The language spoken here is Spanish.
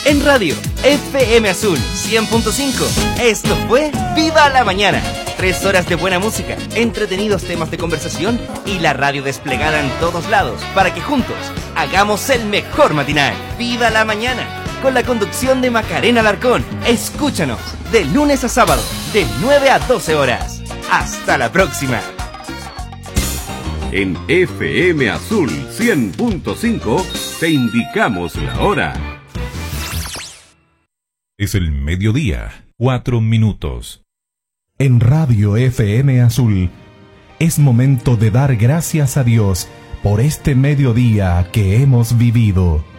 en radio FM Azul 100.5. Esto fue Viva la Mañana. 3 horas de buena música, entretenidos temas de conversación y la radio desplegada en todos lados para que juntos hagamos el mejor matinal. Viva la Mañana, con la conducción de Macarena Alarcón. Escúchanos de lunes a sábado, de 9 a 12 horas. Hasta la próxima. En FM Azul 100.5 te indicamos la hora. Es el mediodía, 4 minutos. En Radio FM Azul es momento de dar gracias a Dios por este mediodía que hemos vivido.